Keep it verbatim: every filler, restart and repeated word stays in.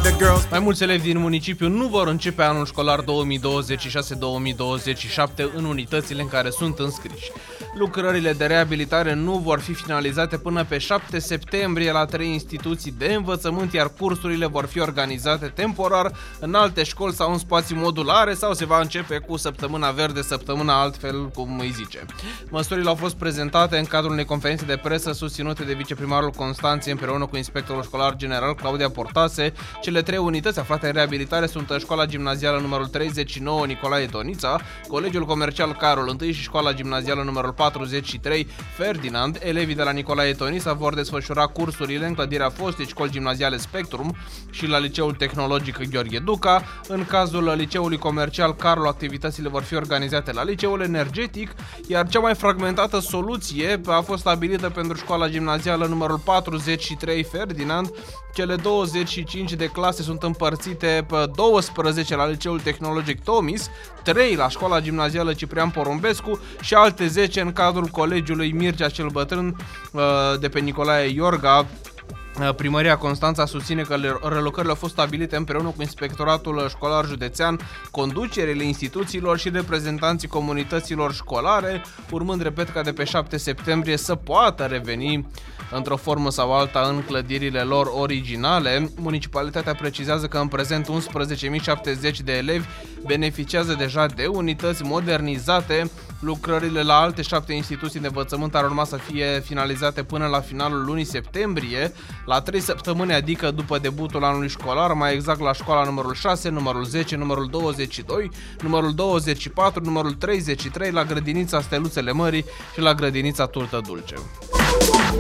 Mai mulți elevi din municipiu nu vor începe anul școlar două mii douăzeci și șase două mii douăzeci și șapte în unitățile în care sunt înscriși. Lucrările de reabilitare nu vor fi finalizate până pe șapte septembrie la trei instituții de învățământ, iar cursurile vor fi organizate temporar în alte școli sau în spații modulare sau se va începe cu săptămâna verde, săptămâna altfel, cum îi zice. Măsurile au fost prezentate în cadrul unei conferințe de presă susținute de viceprimarul Constanței împreună cu inspectorul școlar general Claudia Portase. Cele trei unități aflate în reabilitare sunt școala gimnazială numărul treizeci și nouă Nicolae Tonița, Colegiul Comercial Carol I și școala gimnazială numărul patruzeci și trei Ferdinand. Elevii de la Nicolae Tonița vor desfășura cursurile în clădirea fostei școli gimnaziale Spectrum și la Liceul Tehnologic Gheorghe Duca. În cazul Liceului Comercial Carol, activitățile vor fi organizate la Liceul Energetic, iar cea mai fragmentată soluție a fost stabilită pentru școala gimnazială numărul patruzeci și trei Ferdinand. Cele douăzeci și cinci de clase sunt împărțite pe douăsprezece la Liceul Tehnologic Tomis, trei la școala gimnazială Ciprian Porumbescu și alte zece în cadrul Colegiului Mircea cel Bătrân de pe Nicolae Iorga. Primăria Constanța susține că relocările au fost stabilite împreună cu Inspectoratul Școlar Județean, conducerile instituțiilor și reprezentanții comunităților școlare, urmând, repet, ca de pe șapte septembrie să poată reveni într-o formă sau alta în clădirile lor originale. Municipalitatea precizează că în prezent unsprezece mii șaptezeci de elevi beneficiază deja de unități modernizate. Lucrările la alte șapte instituții de învățământ ar urma să fie finalizate până la finalul lunii septembrie, la trei săptămâni, adică după debutul anului școlar, mai exact la școala numărul șase, numărul zece, numărul douăzeci și doi, numărul douăzeci și patru, numărul treizeci și trei, la grădinița Steluțele Mării și la grădinița Turtă Dulce.